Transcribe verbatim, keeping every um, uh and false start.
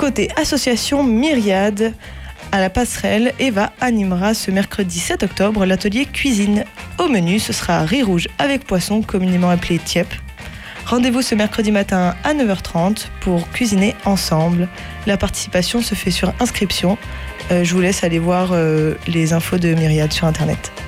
Côté association Myriade, à la Passerelle, Eva animera ce mercredi sept octobre l'atelier cuisine. Au menu, ce sera riz rouge avec poisson, communément appelé tiep. Rendez-vous ce mercredi matin à neuf heures trente pour cuisiner ensemble. La participation se fait sur inscription. Euh, je vous laisse aller voir euh, les infos de Myriade sur internet.